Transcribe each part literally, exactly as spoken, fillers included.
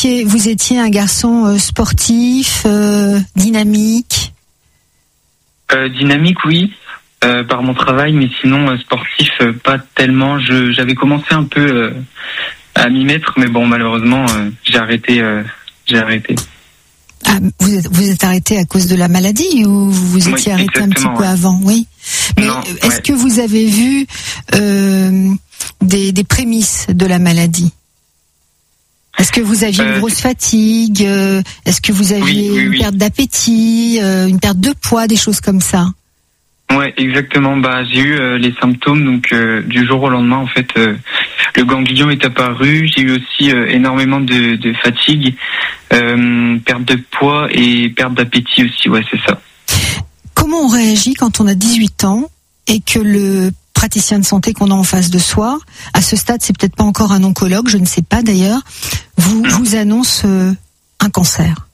étiez, vous étiez un garçon euh, sportif, euh, dynamique. Euh, dynamique, oui, euh, par mon travail, mais sinon euh, sportif, euh, pas tellement. Je, j'avais commencé un peu euh, à m'y mettre, mais bon, malheureusement, euh, j'ai arrêté. Euh, j'ai arrêté. Ah, vous êtes, vous êtes arrêté à cause de la maladie ou vous étiez oui, arrêté un petit peu ouais. avant? Oui. Mais non, est-ce ouais. que vous avez vu euh, des, des prémices de la maladie? Est-ce que vous aviez euh, une grosse fatigue? euh, Est-ce que vous aviez oui, oui, une oui. perte d'appétit, euh, une perte de poids, des choses comme ça? Ouais, exactement. Bah, j'ai eu euh, les symptômes donc euh, du jour au lendemain. En fait, euh, le ganglion est apparu. J'ai eu aussi euh, énormément de, de fatigue, euh, perte de poids et perte d'appétit aussi. Ouais, c'est ça. Comment on réagit quand on a dix-huit ans et que le praticien de santé qu'on a en face de soi, à ce stade, c'est peut-être pas encore un oncologue, je ne sais pas d'ailleurs, vous non. vous annonce euh, un cancer?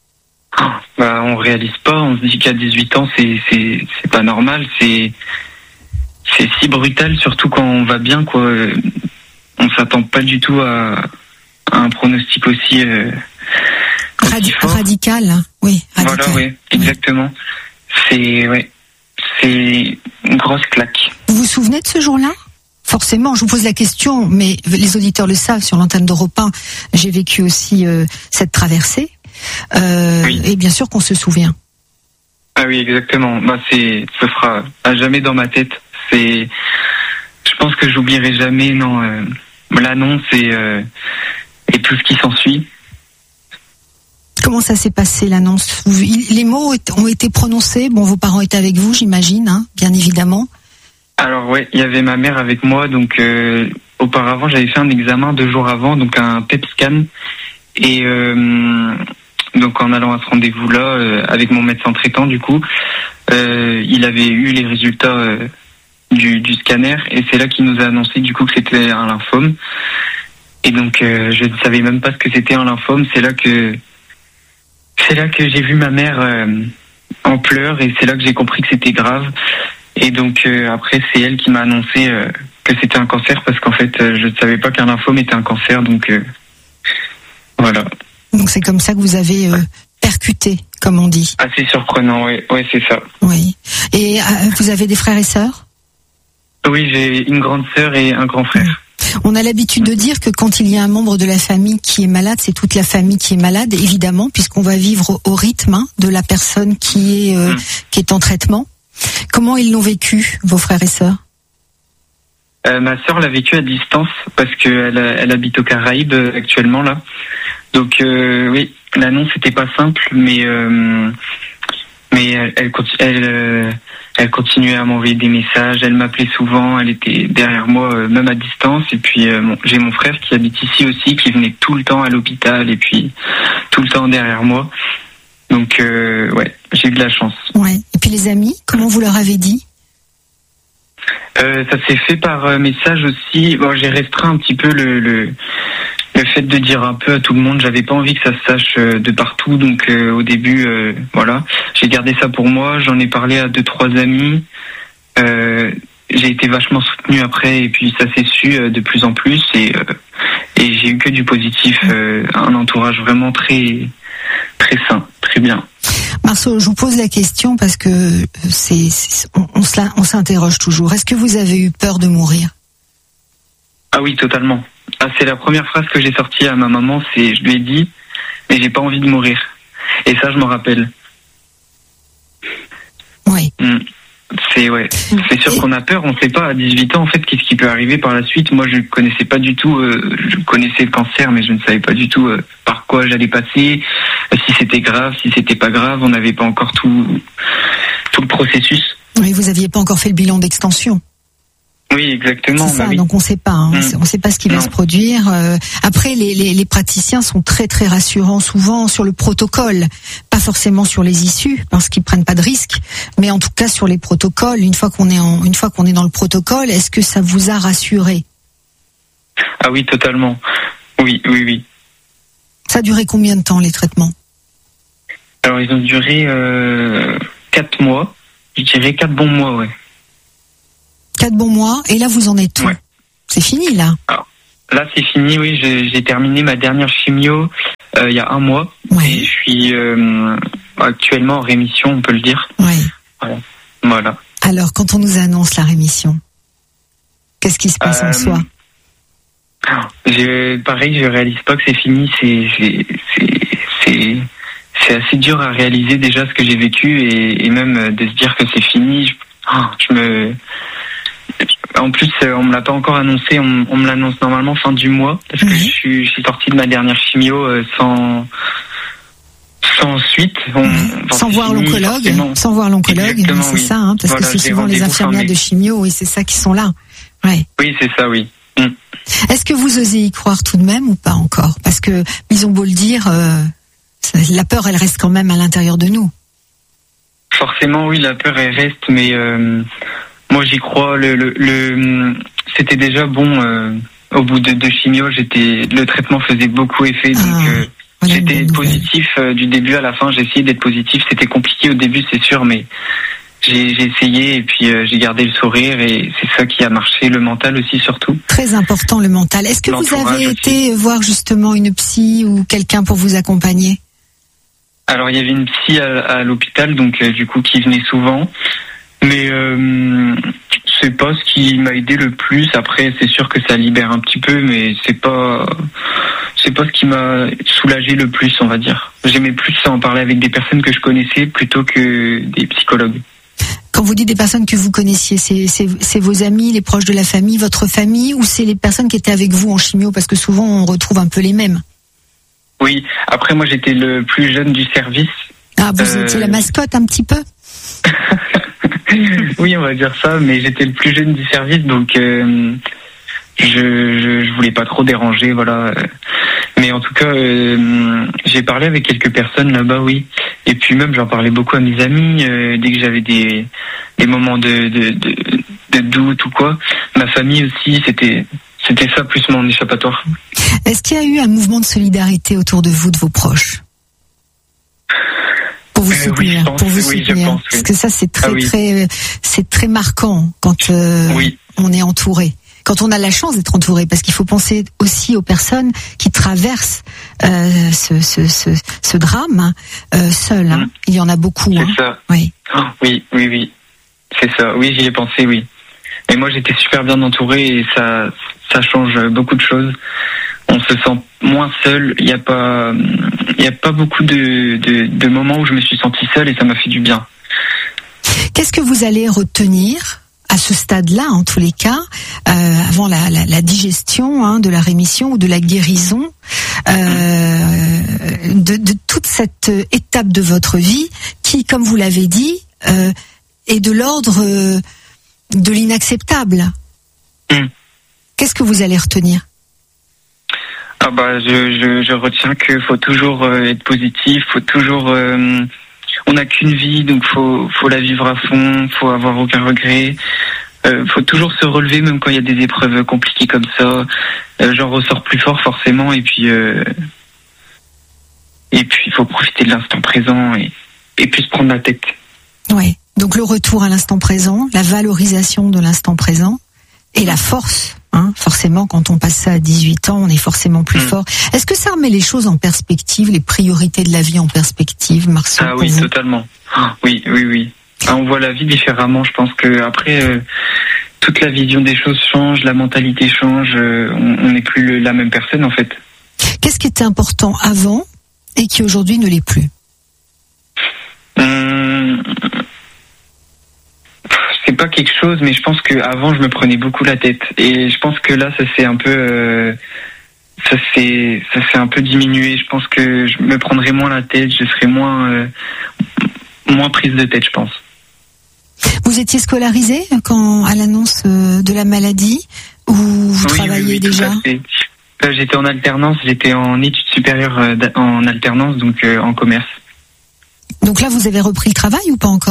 Bah, on réalise pas. On se dit qu'à dix-huit ans, c'est c'est c'est pas normal. C'est c'est si brutal, surtout quand on va bien, quoi. On s'attend pas du tout à, à un pronostic aussi, euh, aussi Radi- fort. Radical, oui. Radical. Voilà, oui, exactement. C'est ouais, c'est une grosse claque. Vous vous souvenez de ce jour-là? Forcément, je vous pose la question, mais les auditeurs le savent, sur l'antenne d'Europe un, j'ai vécu aussi euh, cette traversée. Euh, oui. Et bien sûr qu'on se souvient. Ah oui, exactement. Bah, c'est, ce sera à jamais dans ma tête. C'est, je pense que j'oublierai jamais, non, euh, l'annonce et, euh, et tout ce qui s'ensuit. Comment ça s'est passé, l'annonce? Les mots ont été prononcés. Bon, vos parents étaient avec vous, j'imagine, hein, bien évidemment. Alors ouais, il y avait ma mère avec moi. Donc euh, auparavant, j'avais fait un examen deux jours avant, donc un P E T scan. Et euh, donc en allant à ce rendez-vous-là euh, avec mon médecin traitant, du coup, euh, il avait eu les résultats euh, du, du scanner et c'est là qu'il nous a annoncé du coup que c'était un lymphome. Et donc euh, je ne savais même pas ce que c'était un lymphome. C'est là que c'est là que j'ai vu ma mère euh, en pleurs et c'est là que j'ai compris que c'était grave. Et donc euh, après c'est elle qui m'a annoncé euh, que c'était un cancer parce qu'en fait euh, je ne savais pas qu'un lymphome était un cancer. Donc euh, voilà. Donc c'est comme ça que vous avez euh, percuté, comme on dit. Assez surprenant, oui, ouais, c'est ça. Oui. Et euh, vous avez des frères et sœurs? Oui, j'ai une grande sœur et un grand frère. On a l'habitude de dire que quand il y a un membre de la famille qui est malade, c'est toute la famille qui est malade, évidemment, puisqu'on va vivre au rythme hein, de la personne qui est euh, mmh. qui est en traitement. Comment ils l'ont vécu, vos frères et sœurs? euh, Ma sœur l'a vécu à distance parce qu'elle elle habite aux Caraïbes euh, actuellement là. Donc euh, oui, l'annonce n'était pas simple, mais euh, mais elle elle, elle, euh, elle continuait à m'envoyer des messages, elle m'appelait souvent, elle était derrière moi euh, même à distance. Et puis euh, bon, j'ai mon frère qui habite ici aussi, qui venait tout le temps à l'hôpital et puis tout le temps derrière moi. Donc euh, ouais, j'ai eu de la chance. Ouais. Et puis les amis, comment vous leur avez dit? euh, Ça s'est fait par euh, message aussi. Bon, j'ai restreint un petit peu le, le le fait de dire un peu à tout le monde. J'avais pas envie que ça se sache euh, de partout. Donc euh, au début, euh, voilà, j'ai gardé ça pour moi. J'en ai parlé à deux trois amis. Euh, j'ai été vachement soutenu après et puis ça s'est su euh, de plus en plus et euh, et j'ai eu que du positif. Euh, un entourage vraiment très très sain, très bien. Marceau, je vous pose la question parce que c'est, c'est on, on, se la, on s'interroge toujours. Est-ce que vous avez eu peur de mourir? Ah oui, totalement. Ah, c'est la première phrase que j'ai sortie à ma maman, c'est je lui ai dit, mais j'ai pas envie de mourir. Et ça, je m'en rappelle. Oui. Mmh. C'est ouais, c'est sûr qu'on a peur. On sait pas à dix-huit ans en fait qu'est-ce qui peut arriver par la suite. Moi, je connaissais pas du tout. Euh, je connaissais le cancer, mais je ne savais pas du tout euh, par quoi j'allais passer, euh, si c'était grave, si c'était pas grave. On n'avait pas encore tout tout le processus. Oui, vous aviez pas encore fait le bilan d'extension. Oui, exactement. C'est ça, bah oui. donc on sait pas, hein. mmh. on sait pas ce qui va non. se produire. Euh, après, les, les, les praticiens sont très très rassurants souvent sur le protocole, pas forcément sur les issues parce qu'ils prennent pas de risques, mais en tout cas sur les protocoles. Une fois qu'on est en, une fois qu'on est dans le protocole, est-ce que ça vous a rassuré? Ah oui, totalement. Oui, oui, oui. Ça a duré combien de temps les traitements? Alors ils ont duré euh, quatre mois. Je dirais quatre bons mois, ouais. Quatre bons mois, et là vous en êtes où? Ouais. C'est fini là? Alors, là c'est fini, oui, j'ai, j'ai terminé ma dernière chimio euh, il y a un mois. Ouais. Et je suis euh, actuellement en rémission, on peut le dire. Ouais. Voilà. Voilà. Alors, quand on nous annonce la rémission, qu'est-ce qui se passe Euh, en soi? Je, pareil, je réalise pas que c'est fini. C'est, c'est, c'est, c'est, c'est assez dur à réaliser déjà ce que j'ai vécu et, et même de se dire que c'est fini. Je, je me, en plus, on me l'a pas encore annoncé. On, on me l'annonce normalement fin du mois parce que Mmh. je suis, je suis sorti de ma dernière chimio euh, sans, sans suite. On, Mmh. Sans c'est voir fini, l'oncologue, forcément. sans voir l'oncologue, Exactement, c'est oui. ça, hein, parce Voilà, que c'est j'ai souvent les rendez-vous infirmières fin mai. de chimio, et c'est ça qui sont là. Ouais. Oui, c'est ça, oui. Mmh. Est-ce que vous osez y croire tout de même ou pas encore? Parce que, ils ont beau le dire, euh, la peur, elle reste quand même à l'intérieur de nous. Forcément, oui, la peur elle reste, mais euh, moi j'y crois. Le, le, le c'était déjà bon. Euh, au bout de deux chimio, j'étais, le traitement faisait beaucoup effet, donc Ah, euh, voilà une j'étais bonne nouvelle. positif euh, du début à la fin. J'ai essayé d'être positif. C'était compliqué au début, c'est sûr, mais j'ai, j'ai essayé et puis euh, j'ai gardé le sourire et c'est ça qui a marché. Le mental aussi, surtout. Très important, le mental. Est-ce que vous L'entourage avez aussi. été voir justement une psy ou quelqu'un pour vous accompagner? Alors il y avait une psy à, à l'hôpital, donc euh, du coup qui venait souvent, mais euh, c'est pas ce qui m'a aidé le plus. Après c'est sûr que ça libère un petit peu, mais c'est pas c'est pas ce qui m'a soulagé le plus, on va dire. J'aimais plus en parler avec des personnes que je connaissais plutôt que des psychologues. Quand vous dites des personnes que vous connaissiez, c'est, c'est, c'est vos amis, les proches de la famille, votre famille, ou c'est les personnes qui étaient avec vous en chimio? Parce que souvent on retrouve un peu les mêmes. Oui, après moi j'étais le plus jeune du service. Ah, vous Euh, étiez la mascotte un petit peu? Oui, on va dire ça, mais j'étais le plus jeune du service, donc euh, je, je je voulais pas trop déranger, voilà. Mais en tout cas, euh, j'ai parlé avec quelques personnes là-bas, oui. Et puis même, j'en parlais beaucoup à mes amis euh, dès que j'avais des des moments de de, de de doute ou quoi. Ma famille aussi, c'était c'était ça plus mon échappatoire. Est-ce qu'il y a eu un mouvement de solidarité autour de vous, de vos proches? Pour vous Euh, oui, soutenir, je pense, pour vous oui, je soutenir. pense, oui. Parce que ça, c'est très, Ah oui. très, c'est très marquant quand euh, Oui. on est entouré. Quand on a la chance d'être entouré, parce qu'il faut penser aussi aux personnes qui traversent euh, ce, ce, ce, ce drame hein, euh, seules. Hein. Mm. Il y en a beaucoup. C'est Hein. ça. Oui. Oh, oui, oui, oui. C'est ça. Oui, j'y ai pensé, oui. Mais moi, j'étais super bien entouré et ça, ça change beaucoup de choses. On se sent moins seul. Il n'y a pas, il y a pas beaucoup de, de, de moments où je me suis senti seul et ça m'a fait du bien. Qu'est-ce que vous allez retenir à ce stade-là, en tous les cas, euh, avant la, la, la digestion hein, de la rémission ou de la guérison, euh, de, de toute cette étape de votre vie qui, comme vous l'avez dit, euh, est de l'ordre euh, de l'inacceptable. Mm. Qu'est-ce que vous allez retenir? Ah bah, je, je, je retiens qu'il faut toujours euh, être positif, faut toujours. Euh, on n'a qu'une vie, donc faut, faut la vivre à fond, faut avoir aucun regret. Euh, faut toujours se relever, même quand il y a des épreuves compliquées comme ça. Euh, j'en ressors plus fort forcément, et puis euh, et puis il faut profiter de l'instant présent et et puis se prendre la tête. Ouais. Donc le retour à l'instant présent, la valorisation de l'instant présent et la force. Hein, forcément, quand on passe ça à dix-huit ans, on est forcément plus mmh. fort. Est-ce que ça remet les choses en perspective, les priorités de la vie en perspective, Marceau? Ah oui, vous totalement. Ah, oui, oui, oui. Ah, on voit la vie différemment. Je pense que après, euh, toute la vision des choses change, la mentalité change. Euh, on n'est plus le, la même personne en fait. Qu'est-ce qui était important avant et qui aujourd'hui ne l'est plus? Hum, c'est pas quelque chose, mais je pense que avant je me prenais beaucoup la tête et je pense que là ça s'est un peu, euh, ça s'est, ça s'est un peu diminué. Je pense que je me prendrais moins la tête, je serais moins, euh, moins prise de tête, je pense. Vous étiez scolarisé quand à l'annonce de la maladie ou vous oui, travailliez oui, oui, déjà? euh, J'étais en alternance, j'étais en études supérieures euh, en alternance, donc euh, en commerce. Donc là, vous avez repris le travail ou pas encore?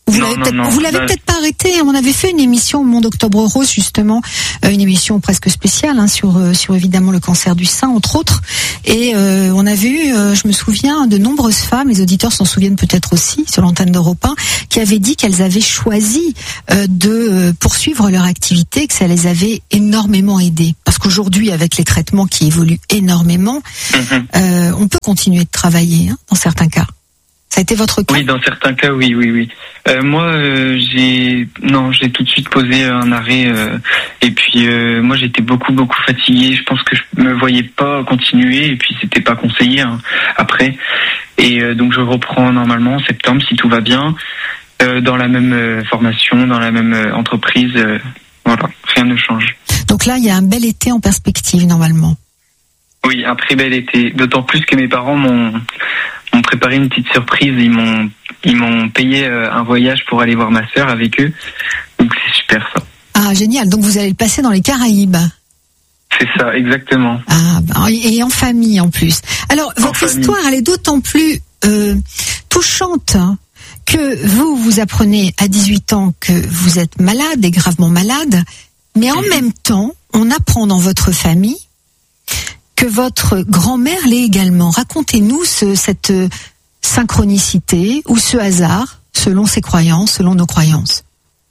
Vous l'avez peut-être, non, vous l'avez bah, peut-être pas arrêté. On avait fait une émission au Monde Octobre Rose, justement, euh, une émission presque spéciale hein, sur euh, sur évidemment le cancer du sein, entre autres. Et euh, on avait eu, euh, je me souviens, de nombreuses femmes, les auditeurs s'en souviennent peut-être aussi, sur l'antenne d'Europe un, qui avaient dit qu'elles avaient choisi euh, de euh, poursuivre leur activité, que ça les avait énormément aidées. Parce qu'aujourd'hui, avec les traitements qui évoluent énormément, mm-hmm. euh, on peut continuer de travailler hein, dans certains cas. Ça a été votre cas ? Oui, dans certains cas, oui, oui, oui. Euh, moi, euh, j'ai non, j'ai tout de suite posé un arrêt. Euh, et puis, euh, moi, j'étais beaucoup, beaucoup fatigué. Je pense que je me voyais pas continuer. Et puis, c'était pas conseillé hein, après. Et euh, donc, je reprends normalement en septembre, si tout va bien, euh, dans la même euh, formation, dans la même euh, entreprise. Euh, voilà, rien ne change. Donc là, il y a un bel été en perspective, normalement. Oui, un très bel été. D'autant plus que mes parents m'ont m'ont préparé une petite surprise. Ils m'ont ils m'ont payé un voyage pour aller voir ma sœur avec eux. Donc c'est super ça. Ah génial. Donc vous allez le passer dans les Caraïbes. C'est ça, exactement. Ah bah, et en famille en plus. Alors en votre famille. histoire, elle est d'autant plus euh, touchante que vous vous apprenez à dix-huit ans que vous êtes malade et gravement malade, mais en mmh. même temps, on apprend dans votre famille que votre grand-mère l'est également. Racontez-nous ce, cette synchronicité ou ce hasard, selon ses croyances, selon nos croyances.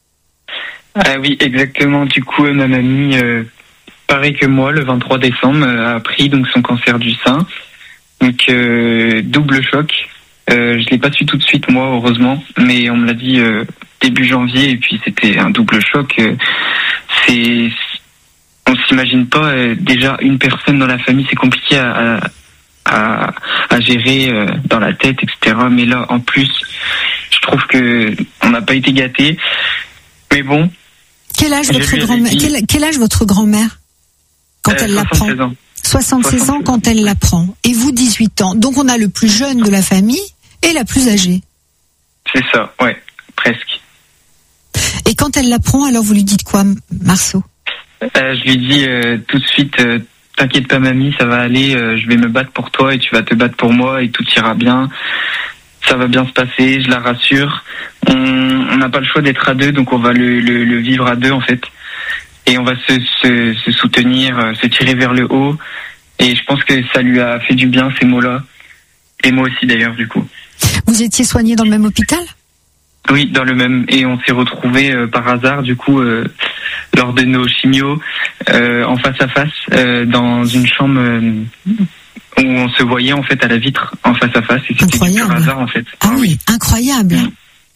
Ah oui, exactement. Du coup, ma mamie, euh, pareil que moi, le vingt-trois décembre, a appris donc son cancer du sein. Donc, euh, double choc. Euh, je l'ai pas su tout de suite, moi, heureusement. Mais on me l'a dit euh, début janvier, et puis c'était un double choc. Euh, c'est... On s'imagine pas, euh, déjà une personne dans la famille, c'est compliqué à, à, à gérer euh, dans la tête, et cetera. Mais là, en plus, je trouve que on n'a pas été gâtés. Mais bon. Quel âge votre grand-mère quel, quel âge votre grand-mère quand euh, elle l'apprend ? soixante-seize ans. soixante-seize ans quand elle l'apprend. Et vous, dix-huit ans. Donc on a le plus jeune de la famille et la plus âgée. C'est ça, ouais, presque. Et quand elle l'apprend, alors vous lui dites quoi, Marceau ? Euh, je lui dis euh, tout de suite, euh, t'inquiète pas mamie, ça va aller, euh, je vais me battre pour toi et tu vas te battre pour moi et tout ira bien, ça va bien se passer, je la rassure. On n'a pas le choix d'être à deux, donc on va le, le, le vivre à deux en fait. Et on va se, se, se soutenir, euh, se tirer vers le haut. Et je pense que ça lui a fait du bien ces mots-là. Et moi aussi d'ailleurs du coup. Vous étiez soigné dans le même hôpital ? Oui, dans le même. Et on s'est retrouvés euh, par hasard, du coup, euh, lors de nos chimios, euh, en face à face, euh, dans une chambre euh, où on se voyait en fait à la vitre, en face à face. Et c'était incroyable. Du pur hasard en fait. Ah, ah oui, oui, incroyable. Mmh.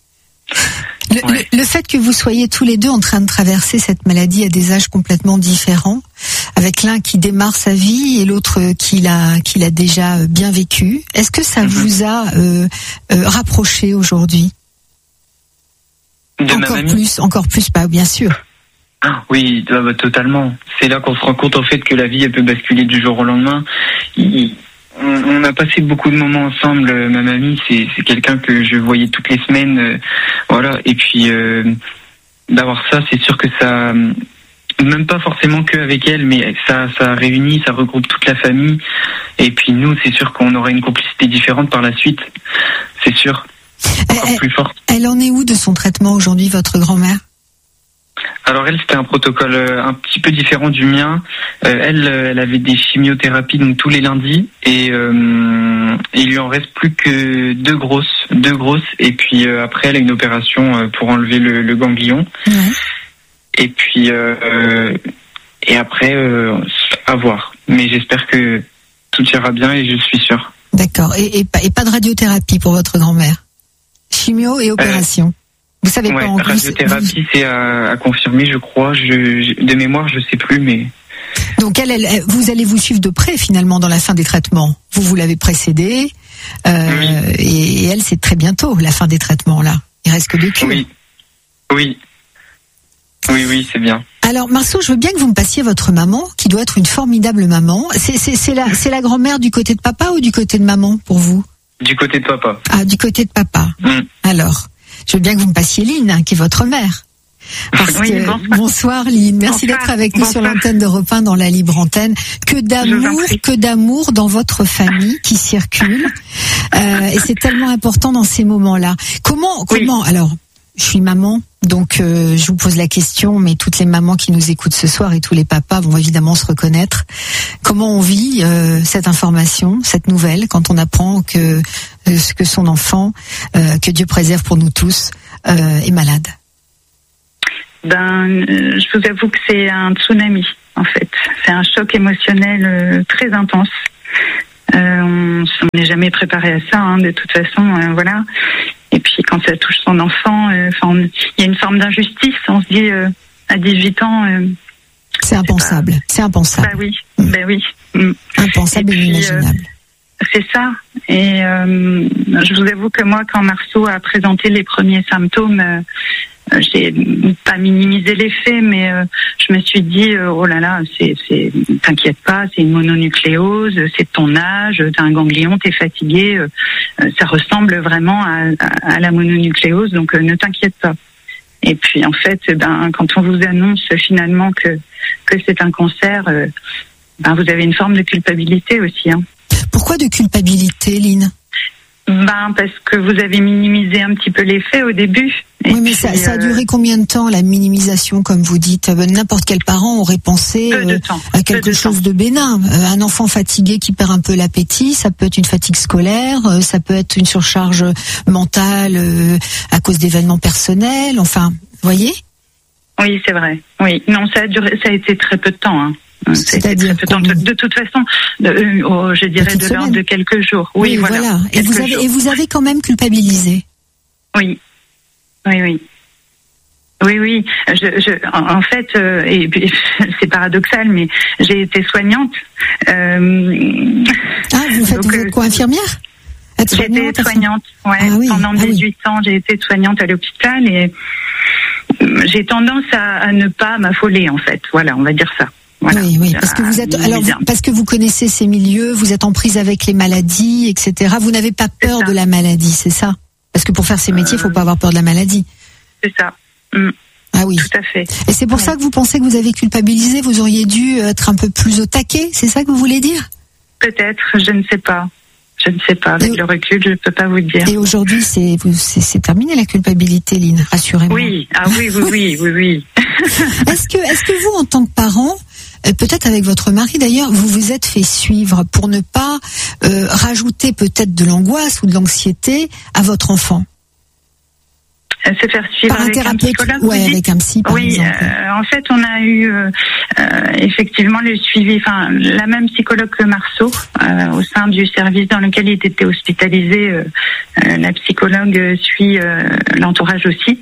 Le, ouais. le, le fait que vous soyez tous les deux en train de traverser cette maladie à des âges complètement différents, avec l'un qui démarre sa vie et l'autre qui l'a qui l'a déjà bien vécu, est-ce que ça mmh. vous a euh, euh, rapproché aujourd'hui ? De encore plus, encore plus, pas bien sûr. Ah, oui, totalement. C'est là qu'on se rend compte en fait que la vie elle peut basculer du jour au lendemain. Il, on, on a passé beaucoup de moments ensemble. Ma mamie, c'est, c'est quelqu'un que je voyais toutes les semaines, euh, voilà. Et puis euh, d'avoir ça, c'est sûr que ça, même pas forcément que avec elle, mais ça, ça réunit, ça regroupe toute la famille. Et puis nous, c'est sûr qu'on aura une complicité différente par la suite. C'est sûr. Encore elle, plus forte. Elle en est où de son traitement aujourd'hui, votre grand-mère ? Alors elle, c'était un protocole un petit peu différent du mien. Euh, elle, elle avait des chimiothérapies donc tous les lundis et euh, il lui en reste plus que deux grosses, deux grosses. Et puis euh, après, elle a une opération pour enlever le, le ganglion. Ouais. Et puis euh, et après, euh, à voir. Mais j'espère que tout ira bien et je suis sûr. D'accord. Et, et, et pas de radiothérapie pour votre grand-mère ? Chimio et opération. Euh, vous savez ouais, pas en plus. Radiothérapie, vous... c'est à, à confirmer, je crois. Je, je, de mémoire, je sais plus, mais. Donc elle, elle, vous allez vous suivre de près finalement dans la fin des traitements. Vous vous l'avez précédée, euh, oui. et, et elle, c'est très bientôt la fin des traitements là. Il reste que deux cures. Oui, oui, oui, oui, c'est bien. Alors Marceau, je veux bien que vous me passiez votre maman, qui doit être une formidable maman. C'est, c'est, c'est la, c'est la grand-mère du côté de papa ou du côté de maman pour vous ? Du côté de papa. Ah, du côté de papa. Mm. Alors, je veux bien que vous me passiez Lynn, hein, qui est votre mère. Parce oui, que, bonsoir. bonsoir Lynn, merci bonsoir. d'être avec nous bonsoir. sur l'antenne d'Europe un dans la libre antenne. Que d'amour, que d'amour dans votre famille qui circule. Euh, et c'est tellement important dans ces moments-là. Comment, comment, oui. alors, je suis maman, donc euh, je vous pose la question, mais toutes les mamans qui nous écoutent ce soir et tous les papas vont évidemment se reconnaître. Comment on vit euh, cette information, cette nouvelle, quand on apprend que euh, que son enfant, euh, que Dieu préserve pour nous tous, euh, est malade? Ben, euh, je vous avoue que c'est un tsunami, en fait. C'est un choc émotionnel euh, très intense. Euh, on n'est jamais préparé à ça, hein, de toute façon, euh, voilà. Et puis quand ça touche son enfant, euh, il y a une forme d'injustice. On se dit euh, à dix-huit ans, euh, c'est impensable. Pas... C'est impensable. Bah oui, mmh. bah oui. Mmh. Impensable et, et inimaginable. Euh, c'est ça. Et euh, je vous avoue que moi, quand Marceau a présenté les premiers symptômes, euh, j'ai pas minimisé les faits, mais euh, je me suis dit euh, oh là là, c'est, c'est, t'inquiète pas, c'est une mononucléose, c'est ton âge, t'as un ganglion, t'es fatigué, euh, ça ressemble vraiment à, à, à la mononucléose, donc euh, ne t'inquiète pas. Et puis en fait, ben quand on vous annonce finalement que que c'est un cancer, euh, ben vous avez une forme de culpabilité aussi. Hein. Pourquoi de culpabilité, Lynn? Ben parce que vous avez minimisé un petit peu les faits au début. Et oui, mais puis, ça, ça a duré combien de temps, la minimisation, comme vous dites? N'importe quel parent aurait pensé euh, à quelque de chose temps. de bénin. Euh, un enfant fatigué qui perd un peu l'appétit, ça peut être une fatigue scolaire, euh, ça peut être une surcharge mentale euh, à cause d'événements personnels. Enfin, vous voyez? Oui, c'est vrai. Oui, non, ça a duré, ça a été très peu de temps. Hein. C'est-à-dire très peu de, temps. De, de toute façon, de, euh, oh, je dirais de l'ordre de quelques jours. Oui, oui voilà. voilà. Et vous avez, jours. et vous avez quand même culpabilisé. Oui. Oui, oui. Oui, oui. Je, je, en, en fait, euh, et, et c'est paradoxal, mais j'ai été soignante. Euh, ah, vous faites, donc, vous êtes quoi, infirmière? J'ai été soignante, ouais. Ah, oui. Pendant ah, dix-huit oui. ans, j'ai été soignante à l'hôpital et j'ai tendance à, à ne pas m'affoler, en fait. Voilà, on va dire ça. Voilà. Oui, oui, parce que vous êtes, alors, vous, parce que vous connaissez ces milieux, vous êtes en prise avec les maladies, et cetera. Vous n'avez pas peur de la maladie, c'est ça? Parce que pour faire ces métiers, il faut pas avoir peur de la maladie. C'est ça. Mmh. Ah oui. Tout à fait. Et c'est pour ouais. ça que vous pensez que vous avez culpabilisé, vous auriez dû être un peu plus au taquet, c'est ça que vous voulez dire? Peut-être, je ne sais pas. Je ne sais pas. Avec et le recul, je ne peux pas vous dire. Et aujourd'hui, c'est, c'est, c'est terminé la culpabilité, Lynn, rassurez-moi. Oui, ah oui, oui, oui, oui, oui. Est-ce que, est-ce que vous, en tant que parent, peut-être avec votre mari d'ailleurs, vous vous êtes fait suivre pour ne pas euh, rajouter peut-être de l'angoisse ou de l'anxiété à votre enfant? Se faire suivre par un avec thérapeute, un psychologue, ouais, avec un psy, par oui, exemple. Euh, en fait, on a eu euh, euh, effectivement le suivi, enfin la même psychologue que Marceau euh, au sein du service dans lequel il était hospitalisé. Euh, euh, la psychologue suit euh, l'entourage aussi.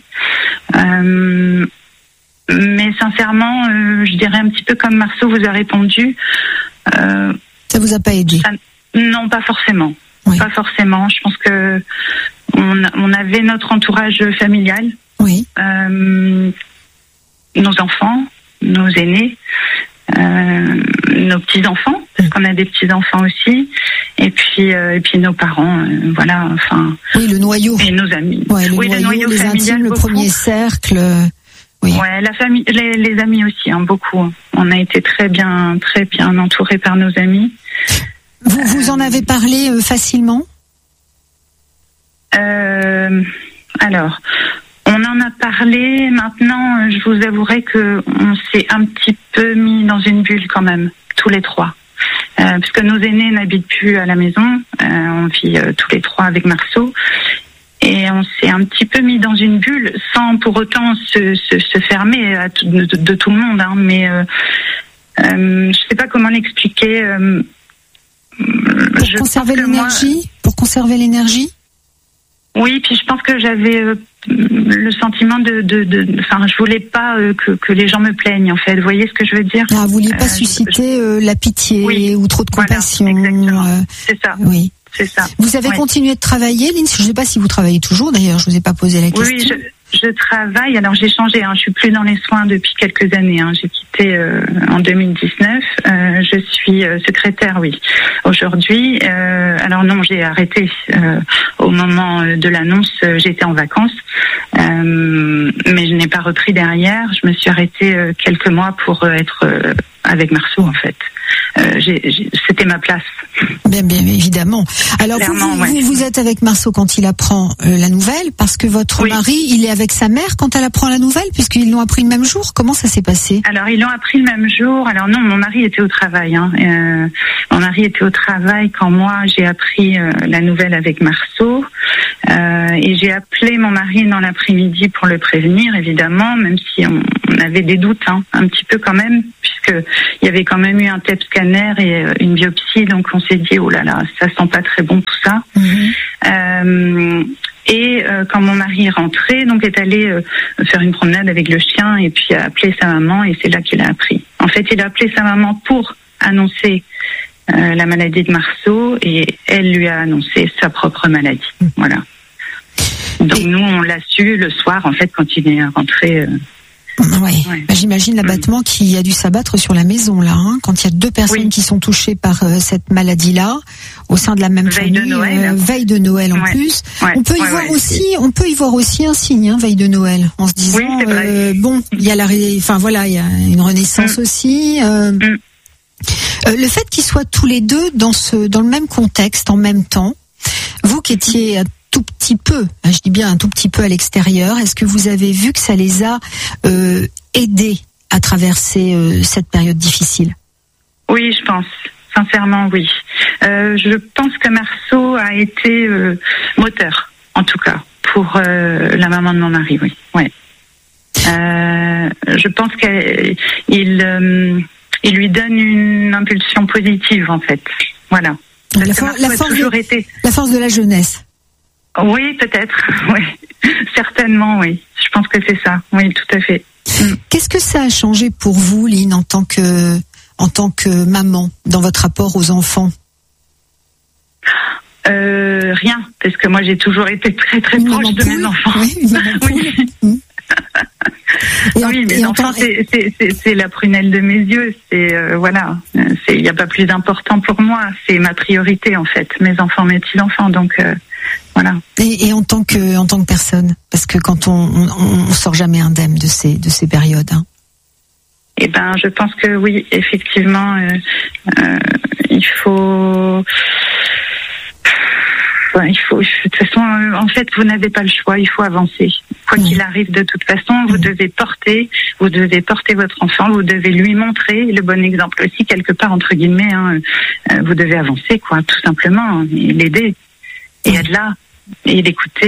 Euh, mais sincèrement, euh, je dirais un petit peu comme Marceau vous a répondu. Euh, ça vous a pas aidé? Ça, non, pas forcément. Oui. Pas forcément. Je pense que on, on avait notre entourage familial, oui, euh, nos enfants, nos aînés, euh, nos petits enfants, parce qu'on a des petits enfants aussi, et puis euh, et puis nos parents, euh, voilà, enfin. Oui, le noyau. Et nos amis. Ouais, le oui, noyau, le noyau les familial, intimes, le beaucoup. premier cercle. Oui. Ouais, la famille, les, les amis aussi, hein, beaucoup. On a été très bien, très bien entourés par nos amis. Vous, euh, vous en avez parlé euh, facilement? Euh, alors, on en a parlé. Maintenant, je vous avouerai que on s'est un petit peu mis dans une bulle quand même, tous les trois, euh, puisque nos aînés n'habitent plus à la maison. Euh, on vit euh, tous les trois avec Marceau, et on s'est un petit peu mis dans une bulle, sans pour autant se, se, se fermer à tout, de, de tout le monde. Hein, mais euh, euh, je sais pas comment l'expliquer. Euh, pour je conserver l'énergie, moi, pour conserver l'énergie. Oui, puis je pense que j'avais euh, le sentiment de, de, de, enfin, je voulais pas euh, que, que les gens me plaignent, en fait. Vous voyez ce que je veux dire? Ah, vous vouliez pas euh, susciter je... euh, la pitié oui, ou trop de compassion. Voilà, exactement. Euh, c'est ça. Oui. C'est ça. Vous avez ouais. continué de travailler, Lynn? Je ne sais pas si vous travaillez toujours, d'ailleurs, je vous ai pas posé la question. Oui, je, je travaille. Alors, j'ai changé, hein. Je suis plus dans les soins depuis quelques années, hein. J'ai quitté euh, en deux mille dix-neuf. Euh, je suis euh, secrétaire, oui, aujourd'hui. Euh, alors non, j'ai arrêté euh, au moment de l'annonce. Euh, j'étais en vacances, euh, mais je n'ai pas repris derrière. Je me suis arrêtée euh, quelques mois pour euh, être euh, avec Marceau, en fait. euh, j'ai, j'ai, c'était ma place. Bien, bien évidemment. Alors vous, vous, ouais. vous, vous êtes avec Marceau quand il apprend euh, la nouvelle, parce que votre oui. mari, il est avec sa mère quand elle apprend la nouvelle, puisqu'ils l'ont appris le même jour. Comment ça s'est passé? Alors ils l'ont appris le même jour. Alors non, mon mari était au travail. Hein. Euh, mon mari était au travail quand moi j'ai appris euh, la nouvelle avec Marceau, euh, et j'ai appelé mon mari dans l'après-midi pour le prévenir, évidemment, même si on, on avait des doutes, hein, un petit peu quand même, puisque il y avait quand même eu un P E T scanner et euh, une biopsie, donc on s'est dit oh là là, ça sent pas très bon tout ça. Mmh. Euh, et euh, quand mon mari est rentré, donc est allé euh, faire une promenade avec le chien et puis a appelé sa maman, et c'est là qu'il a appris. En fait, il a appelé sa maman pour annoncer euh, la maladie de Marceau, et elle lui a annoncé sa propre maladie. Mmh. Voilà. Donc et... nous, on l'a su le soir, en fait, quand il est rentré. Euh, Oui, ouais. Bah, j'imagine l'abattement mmh. qui a dû s'abattre sur la maison là, hein, quand il y a deux personnes oui. qui sont touchées par euh, cette maladie-là au sein de la même veille famille, de Noël. Euh, veille de Noël en ouais. plus. Ouais. On peut y ouais, voir ouais, aussi, c'est... on peut y voir aussi un signe, hein, veille de Noël, en se disant, oui, euh, bon, il y a la, enfin voilà, il y a une renaissance mmh. aussi. Euh, mmh. euh, le fait qu'ils soient tous les deux dans ce, dans le même contexte en même temps, vous qui étiez à tout petit peu, je dis bien un tout petit peu à l'extérieur, est-ce que vous avez vu que ça les a euh, aidés à traverser euh, cette période difficile? Oui, je pense. Sincèrement, oui. Euh, je pense que Marceau a été euh, moteur, en tout cas, pour euh, la maman de mon mari, oui. Ouais. Euh, je pense qu'il euh, il lui donne une impulsion positive, en fait. Voilà. La, for- la, force de, été... la force de la jeunesse. Oui, peut-être, oui. Certainement, oui. Je pense que c'est ça. Oui, tout à fait. Mm. Qu'est-ce que ça a changé pour vous, Lynn, en tant que, en tant que maman, dans votre rapport aux enfants? euh, Rien, parce que moi j'ai toujours été très très une proche de mes enfants. Oui, oui. Mm. Oui, mes enfants, c'est, c'est, c'est, c'est la prunelle de mes yeux. C'est euh, voilà, il n'y a pas plus important pour moi. C'est ma priorité en fait. Mes enfants, mes petits enfants. Donc euh, voilà. Et, et en tant que en tant que personne, parce que quand on on, on sort jamais indemne de ces de ces périodes. Hein. Eh ben, je pense que oui, effectivement, euh, euh, il faut. Il faut, de toute façon, en fait, vous n'avez pas le choix, il faut avancer. Quoi mmh. qu'il arrive, de toute façon, vous mmh. devez porter, vous devez porter votre enfant, vous devez lui montrer le bon exemple aussi, quelque part, entre guillemets, hein, euh, vous devez avancer, quoi, tout simplement, hein, et l'aider, et être là, et l'écouter,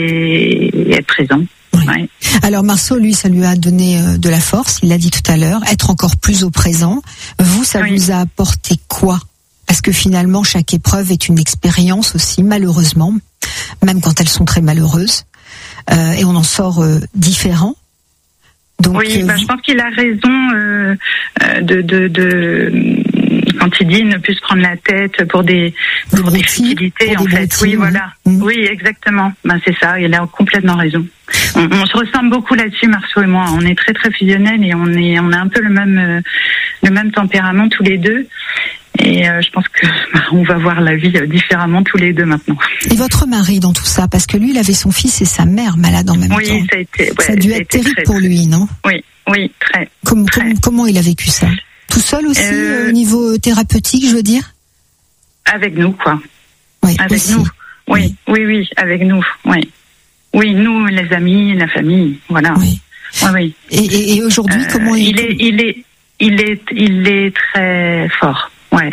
et, et être présent. Oui. Ouais. Alors Marceau, lui, ça lui a donné euh, de la force, il l'a dit tout à l'heure, être encore plus au présent. Vous, ça oui. vous a apporté quoi? Parce que finalement, chaque épreuve est une expérience aussi, malheureusement, même quand elles sont très malheureuses, euh, et on en sort euh, différent. Donc, oui, euh, bah, je pense qu'il a raison euh, de, de, de quand il dit ne plus se prendre la tête pour des, des pour des futilités, en fait. Oui, voilà. Mmh. Oui, exactement. Ben, c'est ça. Il a complètement raison. On, on se ressemble beaucoup là-dessus, Marceau et moi. On est très très fusionnels et on est on a un peu le même euh, le même tempérament tous les deux. Et euh, je pense que bah, on va voir la vie euh, différemment tous les deux maintenant. Et votre mari dans tout ça, parce que lui, il avait son fils et sa mère malade en même oui, temps. Oui, ça a été. Ouais, ça a dû être terrible très, pour lui, non? Oui, oui, très. Comme, très. Comme, comment il a vécu ça? Tout seul aussi, euh, au niveau thérapeutique, je veux dire? Avec nous, quoi. Oui, avec aussi. nous. Oui, oui, oui, oui, avec nous. Oui, oui, nous, les amis, la famille, voilà. Oui, oui. oui. Et, et, et aujourd'hui, euh, comment il, il est, il est, il est, il est très fort. Ouais,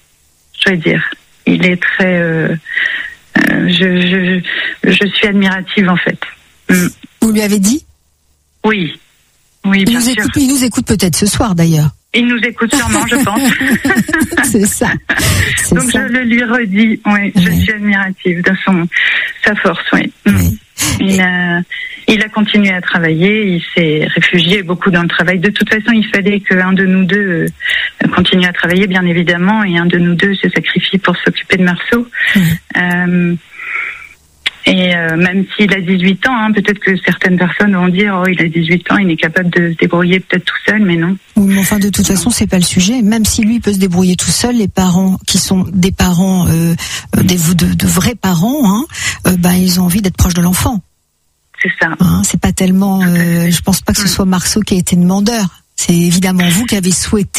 je veux dire, il est très. Euh, euh, je, je, je suis admirative en fait. Mm. Vous lui avez dit? Oui, oui, il bien nous sûr. Écoute, il nous écoute peut-être ce soir d'ailleurs. Il nous écoute sûrement, je pense. C'est ça. C'est Donc ça. je le lui redis. Oui, je oui. suis admirative de son sa force. Oui. oui. Il a, il a continué à travailler. Il s'est réfugié beaucoup dans le travail. De toute façon, il fallait qu'un de nous deux continue à travailler, bien évidemment, et un de nous deux se sacrifie pour s'occuper de Marceau. Oui. Euh, Et euh, même s'il a dix-huit ans, hein, peut-être que certaines personnes vont dire oh il a dix-huit ans, il est capable de se débrouiller peut-être tout seul, mais non. Oui, mais enfin de toute façon c'est pas le sujet. Même si lui peut se débrouiller tout seul, les parents qui sont des parents, euh, des de, de vrais parents, hein, euh, ben ils ont envie d'être proches de l'enfant. C'est ça. Hein, c'est pas tellement. Euh, je pense pas que ce soit Marceau qui a été demandeur. C'est évidemment vous qui avez souhaité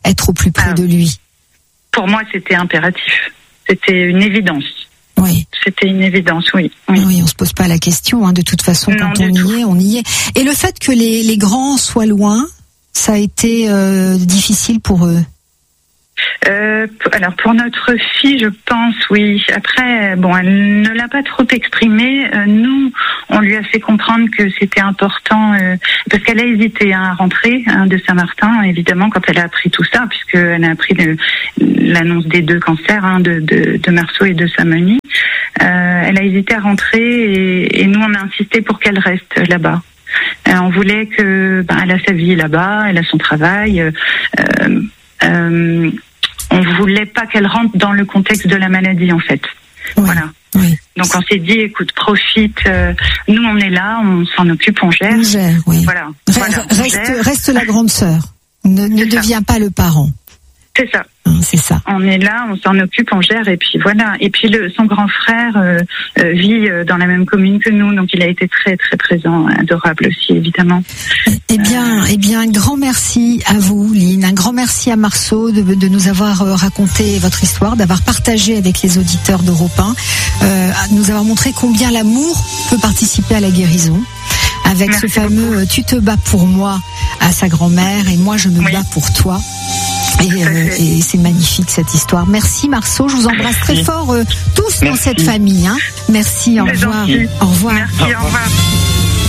être au plus près ah, de lui. Pour moi, c'était impératif. C'était une évidence. Oui. C'était une évidence, oui. Oui, oui on se pose pas la question. Hein. De toute façon, non, quand on tout. y est, on y est. Et le fait que les, les grands soient loin, ça a été euh, difficile pour eux. Euh, alors pour notre fille, je pense, oui. Après, bon, elle ne l'a pas trop exprimé. Euh, nous, on lui a fait comprendre que c'était important, euh, parce qu'elle a hésité hein, à rentrer hein, de Saint-Martin, évidemment, quand elle a appris tout ça, puisqu'elle a appris le, l'annonce des deux cancers, hein, de, de, de Marceau et de Saint-Menis. Euh, elle a hésité à rentrer et, et nous, on a insisté pour qu'elle reste là-bas. Euh, on voulait que, ben, elle a sa vie là-bas, elle a son travail. Euh, euh, on voulait pas qu'elle rentre dans le contexte de la maladie, en fait. Oui, voilà. Oui. Donc on s'est dit, écoute, profite. Euh, nous, on est là, on s'en occupe, on gère. On gère, oui. Voilà. Re- voilà reste, gère. reste la grande sœur. Ne, ne deviens pas le parent. C'est ça. C'est ça. On est là, on s'en occupe, on gère, et puis voilà. Et puis le, son grand frère euh, euh, vit euh, dans la même commune que nous, donc il a été très très présent, adorable aussi, évidemment. Eh bien, euh... eh bien, un grand merci à vous, Lynn. Un grand merci à Marceau de, de nous avoir raconté votre histoire, d'avoir partagé avec les auditeurs d'Europe un, euh, de nous avoir montré combien l'amour peut participer à la guérison. Avec merci ce fameux beaucoup. « Tu te bats pour moi » à sa grand-mère et moi je me oui. bats pour toi. Et, euh, et c'est magnifique cette histoire. Merci Marceau, je vous embrasse très fort euh, tous Merci. Dans cette famille. Hein. Merci, au revoir. Au revoir. Merci, au revoir.